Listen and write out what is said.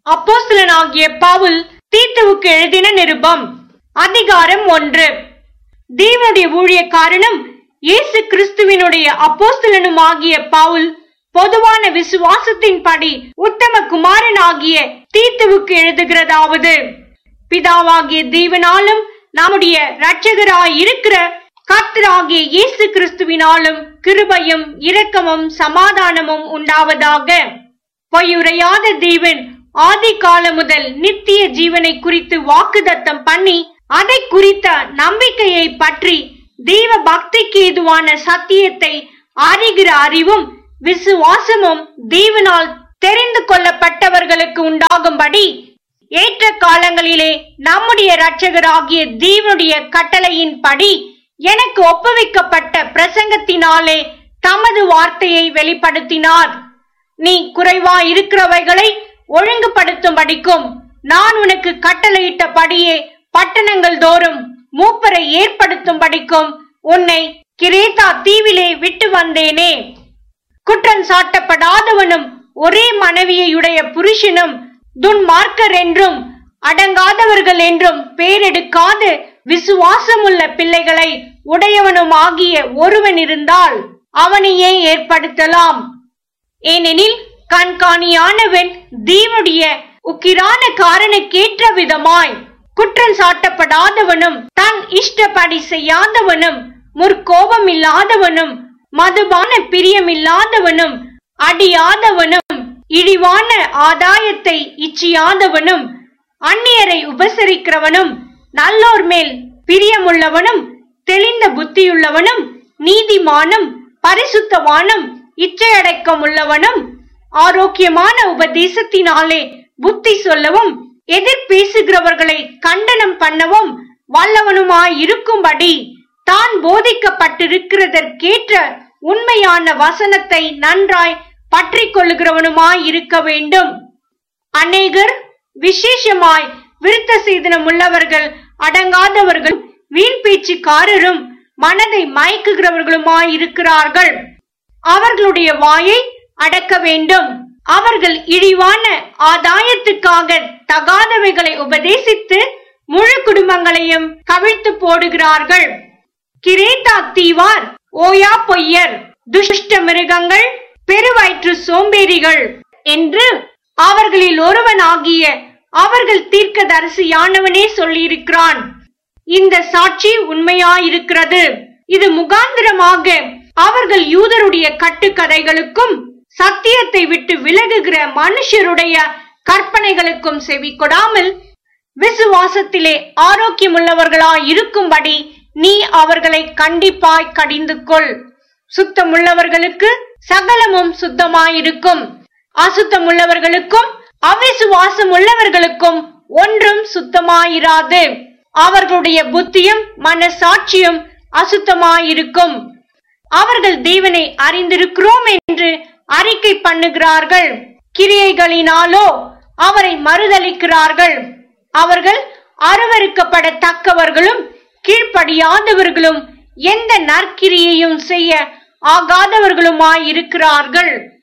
அப்போஸ்தலனாகிய பவுல் தீத்துவுக்கு எழுதின நிருபம். அதிகாரம் 1. தேவனுடைய ஊழியக்காரனும் இயேசு கிறிஸ்துவினுடைய அப்போஸ்தலனும் ஆகிய பவுல் பொதுவான விசுவாசத்தின்படி உத்தம குமாரனாகிய தீத்துவுக்கு எழுதுகிறதாவது: பிதாவாகிய தேவனாலும் நம்முடைய இரட்சகராய் இருக்கிற கர்த்தராகிய இயேசு கிறிஸ்துவினாலும் கிருபையும் இரக்கமும் சமாதானமும் உண்டாவதாக. பொய்யுரையாத தேவன் ஆதி காலம் முதல் நித்திய ஜீவனை குறித்து வாக்குத்தத்தம் பண்ணி அதை குறித்த நம்பிக்கையை பற்றி தெய்வ பக்திக்கு ஏதுவான சத்தியத்தை அறிகிற அறிவும் விசுவாசமும் தேவனால் தெரிந்து கொள்ளப்பட்டவர்களுக்கு உண்டாகும்படி ஏற்ற காலங்களிலே நம்முடைய இரட்சகராகிய தேவனுடைய கட்டளையின்படி எனக்கு ஒப்புவிக்கப்பட்ட பிரசங்கத்தினாலே தமது வார்த்தையை வெளிப்படுத்தினார். நீ குறைவா இருக்கிறவைகளை ஒழுங்குபடுத்தும்படிக்கும் நான் உனக்கு கட்டளையிட்டபடியே பட்டணங்கள் தோறும் மூப்பரை ஏற்படுத்தும்படிக்கும் உன்னை கிரேத்தா தீவிலே விட்டு வந்தேனே. குற்றம் சாட்டப்படாதவனும் ஒரே மனைவியுடைய புருஷனும் துன்மார்க்கர் என்றும் அடங்காதவர்கள் என்றும் பேரெடுக்காத விசுவாசமுள்ள பிள்ளைகளை உடையவனும் ஆகிய ஒருவன் இருந்தால் அவனையே ஏற்படுத்தலாம். ஏனெனில் கண்காணியானவன் தேவனுடைய உக்கிரான காரணக்கேற்ற விதமாய் குற்றம் சாட்டப்படாதவனும் தன் இஷ்டப்படி செய்யாதவனும் முற்கோபம் இல்லாதவனும் மதுபான பிரியமில்லாதவனும் அடியாதவனும் இழிவான ஆதாயத்தை இச்சியாதவனும் அந்நியரை உபசரிக்கிறவனும் நல்லோர் மேல் பிரியமுள்ளவனும் தெளிந்த புத்தியுள்ளவனும் நீதிமானும் பரிசுத்தவானும் இச்சையடக்கம் உள்ளவனும் ஆரோக்கியமான உபதேசத்தினாலே புத்தி சொல்லவும் எதிர் பேசுகிறவர்களை கண்டனம் பண்ணவும் வல்லவனுமாயிருக்கும்படி தான் போதிக்கப்பட்டிருக்கிறதற்கேற்ற உண்மையான வசனத்தை நன்றாய் பற்றி கொள்ளுகிறவனுமாயிருக்க வேண்டும். அநேகர் விசேஷமாய் விருத்த சேதனம் உள்ளவர்கள் அடங்காதவர்கள் வீண் பேச்சுக்காரரும் மனதை மயக்குகிறவர்களுமாயிருக்கிறார்கள். அவர்களுடைய வாயை அடக்க வேண்டும். அவர்கள் இழிவான ஆதாயத்துக்காக தகாதவைகளை உபதேசித்து முழு குடும்பங்களையும் கவிழ்த்து போடுகிறார்கள். கிரேத்தா தீவார் ஓயா பொய்யர், துஷ்ட மிருகங்கள், பெருவயிற்று சோம்பேறிகள் என்று அவர்களில் ஒருவனாகிய அவர்கள் தீர்க்கதரிசியானவனே சொல்லியிருக்கிறான். இந்த சாட்சி உண்மையாயிருக்கிறது. இது முகாந்திரமாக அவர்கள் யூதருடைய கட்டுக்கதைகளுக்கும் சத்தியத்தை விட்டு விலகுகிற மனுஷருடைய கற்பனைகளுக்கும் செவி கொடாமல் விசுவாசத்திலே ஆரோக்கியமுள்ளவர்களாய் இருக்கும்படி நீ அவர்களை கண்டிப்பாய் கடிந்து கொள். சுத்தமுள்ளவர்களுக்கு சகலமும் சுத்தமாயிருக்கும், அசுத்தமுள்ளவர்களுக்கும் அவிசுவாசம் உள்ளவர்களுக்கும் ஒன்றும் சுத்தமாயிராது. அவர்களுடைய புத்தியும் மனசாட்சியும் அசுத்தமாயிருக்கும். அவர்கள் தேவனை அறிந்திருக்கிறோம் என்று அறிக்கை பண்ணுகிறார்கள், கிரியைகளினாலோ அவரை மறுதலிக்கிறார்கள். அவர்கள் அருவருக்கப்படத்தக்கவர்களும் கீழ்ப்படியாதவர்களும் எந்த நற்கிரியையும் செய்ய ஆகாதவர்களுமாயிருக்கிறார்கள்.